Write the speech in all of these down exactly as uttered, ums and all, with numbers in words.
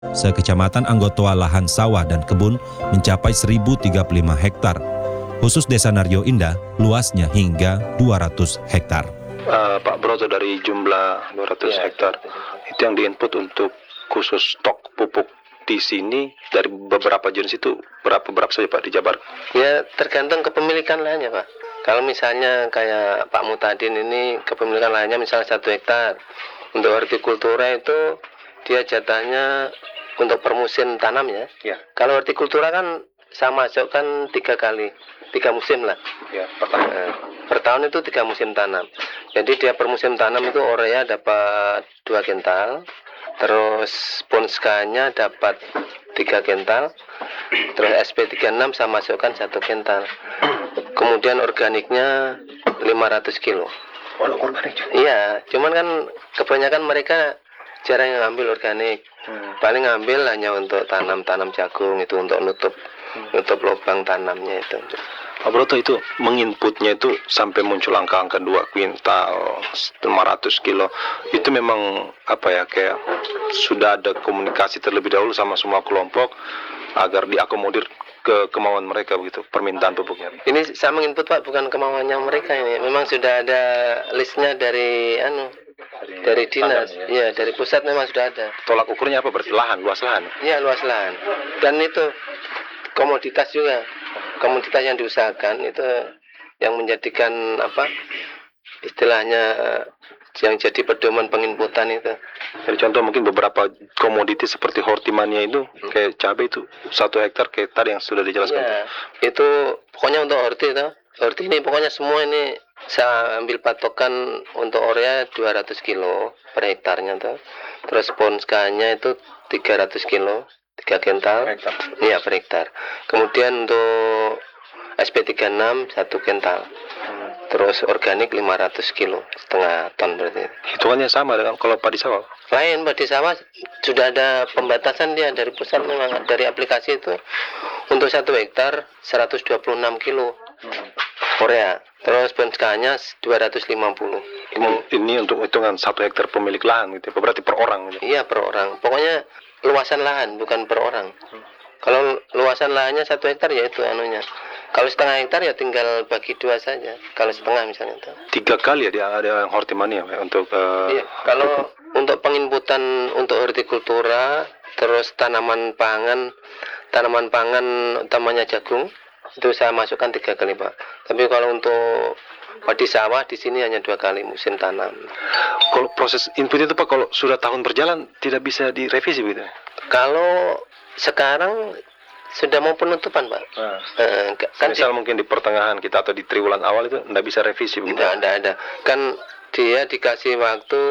Sekecamatan Anggotoa lahan sawah dan kebun mencapai seribu tiga puluh lima hektar. Khusus Desa Naryo Indah, luasnya hingga dua ratus hektar. Uh, Pak Broto, dari jumlah dua ratus ya, hektar, itu yang diinput untuk khusus stok pupuk di sini dari beberapa jenis itu berapa berapa saja Pak dijabar? Ya tergantung kepemilikan lahannya Pak. Kalau misalnya kayak Pak Mutadin ini kepemilikan lahannya misalnya satu hektar, untuk hortikultura itu dia jatahnya untuk per musim tanam ya. Ya. Kalau hortikultura kan saya masukkan tiga kali, tiga musim lah. Ya, per tahun. Nah, per tahun itu tiga musim tanam. Jadi dia per musim tanam itu urea dapat dua kental, terus ponskanya dapat tiga kental, terus S P tiga puluh enam saya masukkan satu kental. Kemudian organiknya lima ratus kilo. Oh, organik? Iya, cuman kan kebanyakan mereka jarang yang ambil organik. Hmm. Paling ngambil hanya untuk tanam-tanam jagung, itu untuk nutup hmm. nutup lubang tanamnya itu. Pak Broto, itu menginputnya itu sampai muncul angka-angka dua kuintal, lima ratus kilo. Itu memang apa ya, kayak sudah ada komunikasi terlebih dahulu sama semua kelompok agar diakomodir ke kemauan mereka begitu, permintaan pupuknya. Ini saya menginput Pak, bukan kemauannya mereka ini. Memang sudah ada listnya dari anu dari, dari dinas, ya? Ya dari pusat memang sudah ada. Tolak ukurnya apa berarti? Lahan, luas lahan? Iya, luas lahan. Dan itu komoditas juga. Komoditas yang diusahakan itu yang menjadikan apa istilahnya yang jadi pedoman penginputan itu. Jadi contoh mungkin beberapa komoditi seperti hortimania itu hmm. kayak cabai itu satu hektar kayak tadi yang sudah dijelaskan. Ya, itu pokoknya untuk horti itu. Horti ini pokoknya semua ini saya ambil patokan untuk urea dua ratus kilo per hektarnya tuh. Terus ponskanya itu tiga ratus kilo. tiga kental, iya per hektar. Kemudian untuk S P tiga puluh enam satu kental. Hmm. Terus organik lima ratus kilo, setengah ton berarti. Hitungannya sama dengan kalau padi sawah? Lain, padi sawah sudah ada pembatasan dia dari pusat, memang dari aplikasi itu. Untuk satu hektar seratus dua puluh enam kilo hmm. urea. Terus ponskanya dua ratus lima puluh. Ini, ini untuk hitungan satu hektar pemilik lahan gitu, berarti per orang gitu? Iya, per orang. Pokoknya luasan lahan, bukan per orang. Hmm. Kalau luasan lahannya satu hektar ya itu anunya. Kalau setengah hektar ya tinggal bagi dua saja. Kalau setengah misalnya itu. Tiga kali ya dia ada hortimania ya, untuk. Uh, iya. Kalau untuk penginputan untuk hortikultura, terus tanaman pangan, tanaman pangan utamanya jagung, itu saya masukkan tiga kali Pak. Tapi kalau untuk padi sawah di sini hanya dua kali musim tanam. Kalau proses input itu Pak, kalau sudah tahun berjalan tidak bisa direvisi begitu? Kalau sekarang sudah mau penutupan Pak. Nah, eh, kan misal di, mungkin di pertengahan kita atau di triwulan awal itu tidak bisa revisi begitu? Tidak ada, ada. Kan dia dikasih waktu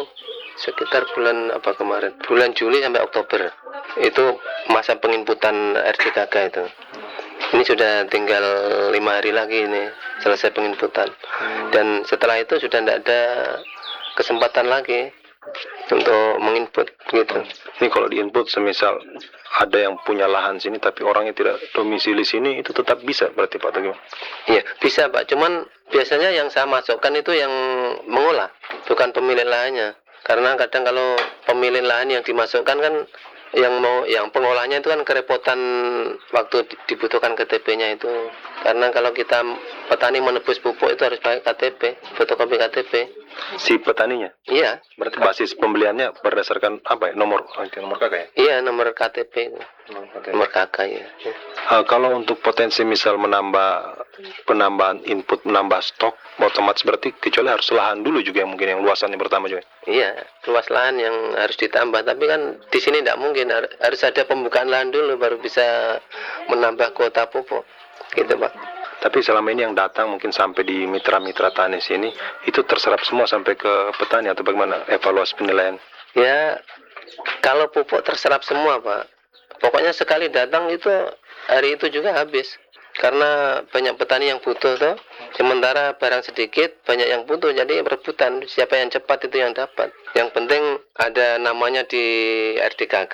sekitar bulan apa kemarin? Bulan Juli sampai Oktober. Itu masa penginputan R D K K itu. Ini sudah tinggal lima hari lagi ini selesai penginputan. Hmm. Dan setelah itu sudah tidak ada kesempatan lagi untuk menginput gitu. Ini kalau diinput semisal ada yang punya lahan sini tapi orangnya tidak domisili sini, itu tetap bisa berarti Pak atau gimana? Iya bisa Pak, cuman biasanya yang saya masukkan itu yang mengolah, bukan pemilik lahannya. Karena kadang kalau pemilik lahan yang dimasukkan kan yang mau yang pengolahnya itu kan kerepotan waktu dibutuhkan K T P-nya itu. Karena kalau kita petani menebus pupuk itu harus pakai K T P, fotokopi K T P. Si petaninya? Iya. Berarti basis pembeliannya berdasarkan apa ya? Nomor nomor K K ya? Iya, nomor K T P. Okay. Nomor K K ya. Uh, kalau untuk potensi misal menambah penambahan input, menambah stok, otomatis berarti kecuali harus lahan dulu juga yang mungkin yang luasannya pertama juga. Iya, luas lahan yang harus ditambah. Tapi kan di sini tidak mungkin, harus ada pembukaan lahan dulu baru bisa menambah kuota pupuk. Gitu Pak. Tapi selama ini yang datang mungkin sampai di mitra-mitra tani sini itu terserap semua sampai ke petani atau bagaimana evaluasi penilaian? Ya, kalau pupuk terserap semua Pak. Pokoknya sekali datang itu hari itu juga habis. Karena banyak petani yang butuh tuh. Sementara barang sedikit, banyak yang butuh. Jadi rebutan, siapa yang cepat itu yang dapat. Yang penting ada namanya di R D K K.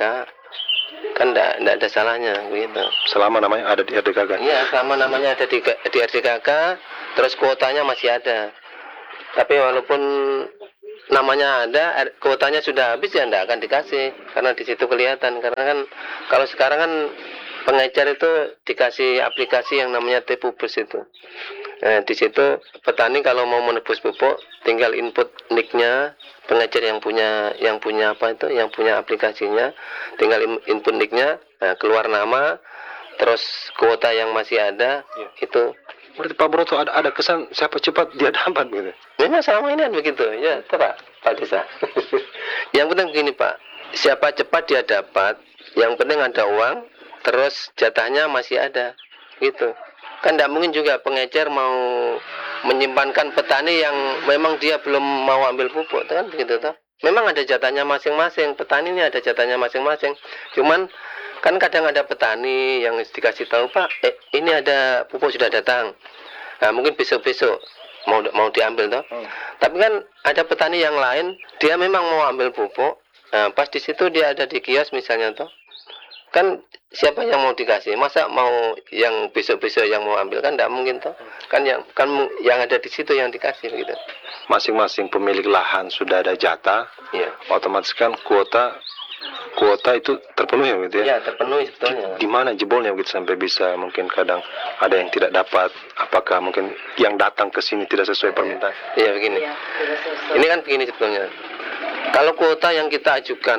Kan enggak ada salahnya gitu. Selama namanya ada di R D K K? Iya, selama namanya ada di, di R D K K, terus kuotanya masih ada. Tapi walaupun namanya ada, kuotanya sudah habis ya enggak akan dikasih, karena di situ kelihatan. Karena kan kalau sekarang kan pengecer itu dikasih aplikasi yang namanya T-Pupus itu. Nah, di situ petani kalau mau menebus pupuk tinggal input nicknya, pengecer yang punya yang punya apa itu, yang punya aplikasinya, tinggal input nicknya, nah, keluar nama, terus kuota yang masih ada, ya. Itu. Berarti Pak Broto ada ada kesan siapa cepat dia dapat gitu. Memang selama ini kan begitu, ya, itu Pak, Pak Desa. Yang penting begini Pak, siapa cepat dia dapat, yang penting ada uang, terus jatahnya masih ada, gitu. Kan tidak mungkin juga pengecer mau menyimpankan petani yang memang dia belum mau ambil pupuk, kan begitu toh. Memang ada jatahnya masing-masing, petani ini ada jatahnya masing-masing. Cuman kan kadang ada petani yang dikasih tahu, Pak, eh, ini ada pupuk sudah datang. Nah, mungkin besok-besok mau mau diambil toh. Hmm. Tapi kan ada petani yang lain, dia memang mau ambil pupuk. Nah, pas di situ dia ada di kios misalnya toh. Kan siapa yang mau dikasih? Masa mau yang besok-besok yang mau ambil, kan tidak mungkin toh. Kan yang kan yang ada di situ yang dikasih gitu. Masing-masing pemilik lahan sudah ada jatah. Iya. Otomatis kan kuota kuota itu terpenuhi gitu ya? Iya, terpenuhi sebetulnya. Di mana jebolnya gitu sampai bisa mungkin kadang ada yang tidak dapat, apakah mungkin yang datang ke sini tidak sesuai permintaan? Iya, begini. Ya, ini kan begini sebetulnya. Kalau kuota yang kita ajukan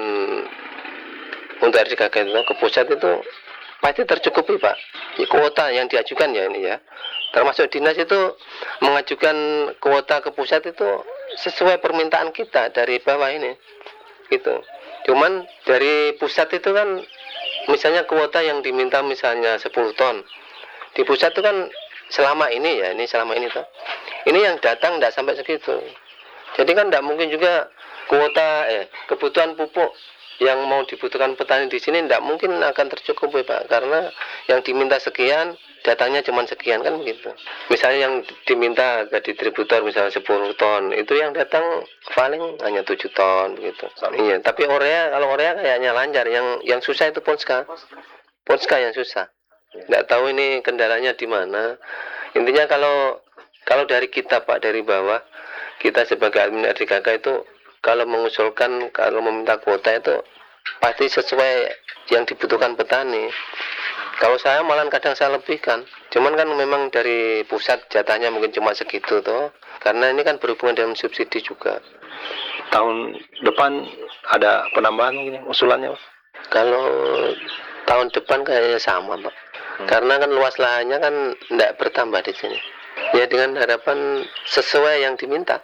untuk R D K K itu ke pusat itu pasti tercukupi, Pak. Ya, kuota yang diajukan ya ini ya. Termasuk dinas itu mengajukan kuota ke pusat itu sesuai permintaan kita dari bawah ini. Gitu. Cuman dari pusat itu kan misalnya kuota yang diminta misalnya sepuluh ton. Di pusat itu kan selama ini ya, ini selama ini toh. Ini yang datang tidak sampai segitu. Jadi kan tidak mungkin juga kuota eh kebutuhan pupuk yang mau dibutuhkan petani di sini tidak mungkin akan tercukupi, Pak, karena yang diminta sekian, datangnya cuma sekian, kan begitu. Misalnya yang diminta ke distributor misalnya sepuluh ton, itu yang datang paling hanya tujuh ton begitu. Iya, tapi urea, kalau urea kayaknya lancar, yang yang susah itu Ponska. Ponska yang susah. Tidak tahu ini kendalanya di mana. Intinya kalau kalau dari kita, Pak, dari bawah, kita sebagai admin R D K K itu kalau mengusulkan, kalau meminta kuota itu pasti sesuai yang dibutuhkan petani. Kalau saya malah kadang saya lebihkan. Cuman kan memang dari pusat jatahnya mungkin cuma segitu toh. Karena ini kan berhubungan dengan subsidi juga. Tahun depan ada penambahan mungkin usulannya, Pak? Kalau tahun depan kayaknya sama, Pak. Hmm. Karena kan luas lahannya kan tidak bertambah di sini. Ya dengan harapan sesuai yang diminta.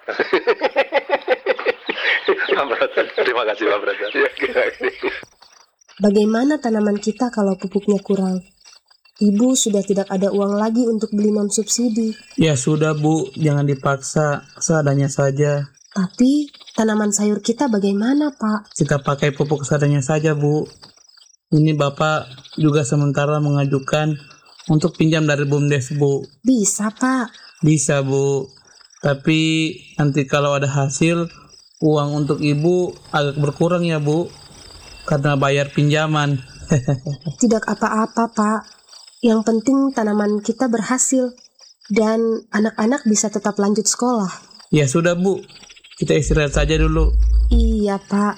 Terima kasih Pak Brata. Bagaimana tanaman kita kalau pupuknya kurang? Ibu sudah tidak ada uang lagi untuk beli non subsidi. Ya sudah Bu, jangan dipaksa, seadanya saja. Tapi tanaman sayur kita bagaimana, Pak? Kita pakai pupuk seadanya saja, Bu. Ini Bapak juga sementara mengajukan untuk pinjam dari BUMDes, Bu. Bisa, Pak. Bisa, Bu. Tapi nanti kalau ada hasil, uang untuk Ibu agak berkurang ya, Bu. Karena bayar pinjaman. Tidak apa-apa, Pak. Yang penting tanaman kita berhasil. Dan anak-anak bisa tetap lanjut sekolah. Ya sudah, Bu. Kita istirahat saja dulu. Iya, Pak.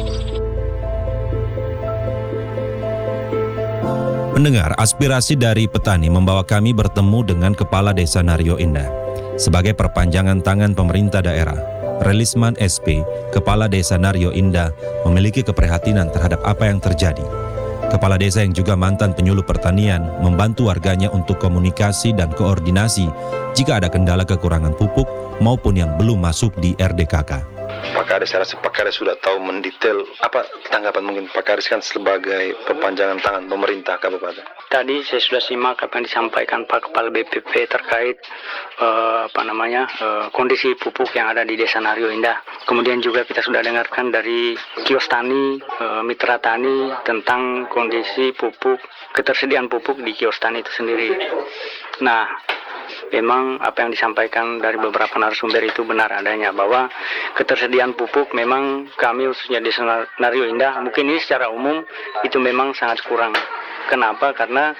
Mendengar aspirasi dari petani membawa kami bertemu dengan Kepala Desa Naryo Indah. Sebagai perpanjangan tangan pemerintah daerah, Relisman S P, Kepala Desa Naryo Indah, memiliki keprihatinan terhadap apa yang terjadi. Kepala desa yang juga mantan penyuluh pertanian membantu warganya untuk komunikasi dan koordinasi jika ada kendala kekurangan pupuk maupun yang belum masuk di R D K K. Pak Kades, saya rasa Pak Kades sudah tahu mendetail apa tanggapan mungkin Pak Kades kan sebagai perpanjangan tangan pemerintah kabupaten. Tadi saya sudah simak apa yang disampaikan Pak Kepala B P P terkait uh, apa namanya uh, kondisi pupuk yang ada di Desa Naryo Indah. Kemudian juga kita sudah dengarkan dari kios tani, uh, mitra tani tentang kondisi pupuk, ketersediaan pupuk di kios tani itu sendiri. Nah, memang apa yang disampaikan dari beberapa narasumber itu benar adanya, bahwa ketersediaan pupuk memang kami khususnya di Naryo Indah, mungkin ini secara umum itu memang sangat kurang. Kenapa? Karena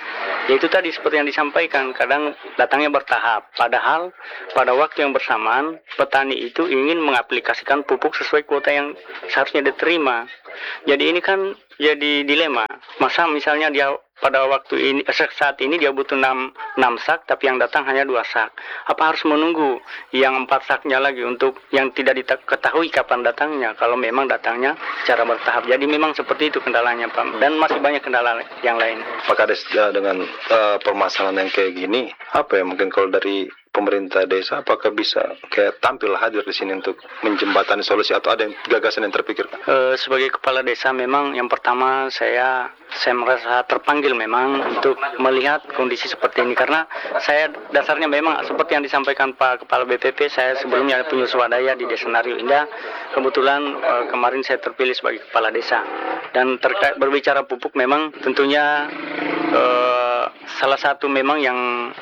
Yaitu tadi seperti yang disampaikan, kadang datangnya bertahap. Padahal pada waktu yang bersamaan petani itu ingin mengaplikasikan pupuk sesuai kuota yang seharusnya diterima. Jadi ini kan jadi dilema. Masa misalnya dia pada waktu ini saat ini dia butuh enam sak, tapi yang datang hanya dua sak. Apa harus menunggu yang empat saknya lagi untuk yang tidak diketahui kapan datangnya, kalau memang datangnya secara bertahap. Jadi memang seperti itu kendalanya, Pak. Dan masih banyak kendala yang lain. Pak Kades, dengan uh, permasalahan yang kayak gini, apa ya mungkin kalau dari pemerintah desa, apakah bisa kayak tampil hadir di sini untuk menjembatani solusi, atau ada yang gagasan yang terpikir? Uh, sebagai kepala desa memang yang pertama saya saya merasa terpanggil memang untuk melihat kondisi seperti ini, karena saya dasarnya memang seperti yang disampaikan Pak Kepala B P P, saya sebelumnya punya swadaya di Desa Nario Indah. Kebetulan uh, kemarin saya terpilih sebagai kepala desa, dan terkait berbicara pupuk memang tentunya uh, salah satu memang yang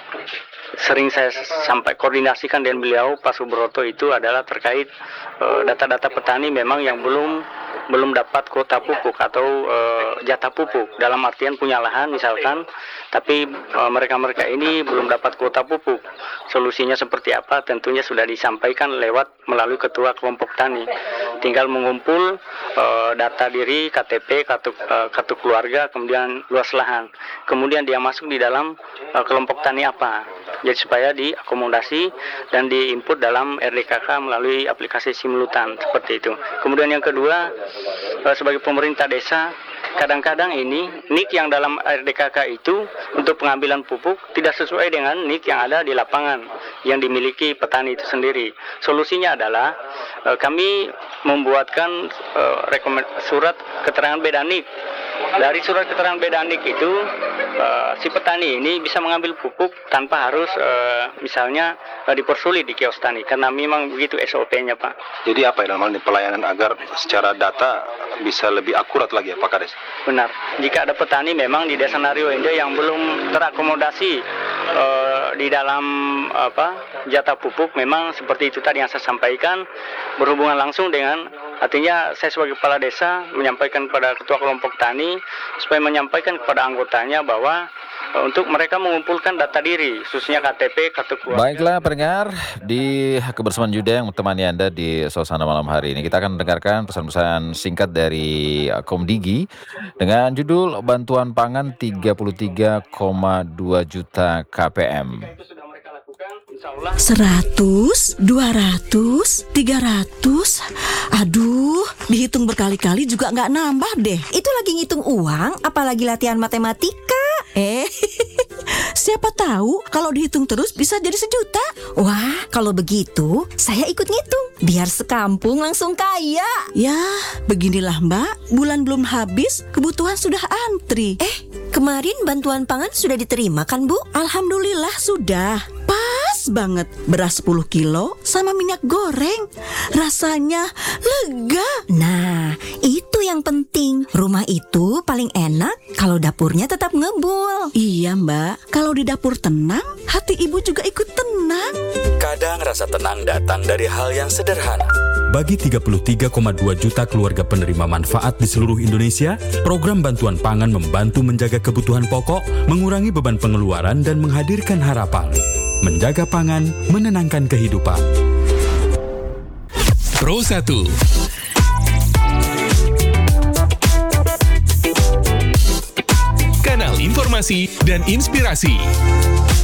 sering saya sampai koordinasikan dengan beliau Pak Subroto itu adalah terkait uh, data-data petani memang yang belum belum dapat kuota pupuk atau uh, jatah pupuk, dalam artian punya lahan misalkan, tapi uh, mereka-mereka ini belum dapat kuota pupuk. Solusinya seperti apa? Tentunya sudah disampaikan lewat melalui ketua kelompok tani. Tinggal mengumpul uh, data diri, K T P, kartu, uh, kartu keluarga, kemudian luas lahan. Kemudian dia masuk di dalam uh, kelompok tani apa. Jadi supaya diakomodasi dan diinput dalam R D K K melalui aplikasi simultan, seperti itu. Kemudian yang kedua, sebagai pemerintah desa, kadang-kadang ini N I K yang dalam R D K K itu untuk pengambilan pupuk tidak sesuai dengan N I K yang ada di lapangan yang dimiliki petani itu sendiri. Solusinya adalah kami membuatkan surat keterangan beda N I K. Dari surat keterangan beda N I K itu uh, si petani ini bisa mengambil pupuk tanpa harus uh, misalnya uh, dipersulit di kios tani, karena memang begitu S O P-nya, Pak. Jadi apa ya dalam hal ini pelayanan agar secara data bisa lebih akurat lagi ya Pak Kades? Benar. Jika ada petani memang di Desa Nario Indah yang belum terakomodasi uh, di dalam apa jatah pupuk, memang seperti itu tadi yang saya sampaikan, berhubungan langsung dengan, artinya saya sebagai kepala desa menyampaikan kepada ketua kelompok tani supaya menyampaikan kepada anggotanya bahwa uh, untuk mereka mengumpulkan data diri, khususnya K T P, kartu keluarga. Baiklah pendengar, di kebersamaan Yuda yang menemani Anda di suasana malam hari ini, kita akan mendengarkan pesan-pesan singkat dari Komdigi dengan judul Bantuan Pangan tiga puluh tiga koma dua juta K P M. Seratus, dua ratus, tiga ratus. Aduh, dihitung berkali-kali juga nggak nambah deh. Itu lagi ngitung uang, apalagi latihan matematika. Eh, siapa tahu kalau dihitung terus bisa jadi sejuta. Wah, kalau begitu saya ikut ngitung, biar sekampung langsung kaya. Ya, beginilah Mbak, bulan belum habis, kebutuhan sudah antri. Eh, kemarin bantuan pangan sudah diterima kan Bu? Alhamdulillah sudah. Pas banget, beras sepuluh kilo sama minyak goreng. Rasanya lega. Nah, itu yang penting. Rumah itu paling enak kalau dapurnya tetap ngebul. Iya Mbak, kalau di dapur tenang, hati ibu juga ikut tenang. Kadang rasa tenang datang dari hal yang sederhana. Bagi tiga puluh tiga koma dua juta keluarga penerima manfaat di seluruh Indonesia, program bantuan pangan membantu menjaga kebutuhan pokok, mengurangi beban pengeluaran, dan menghadirkan harapan. Menjaga pangan, menenangkan kehidupan. Pro satu. Kanal informasi dan inspirasi.